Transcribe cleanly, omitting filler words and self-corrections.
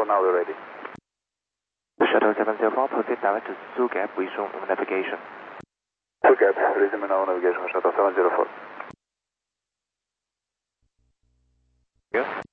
704, now we're ready. Shuttle 704, proceed direct to Sioux Gap, resume navigation. Sioux Gap, resume now navigation, Shuttle 704. Yes.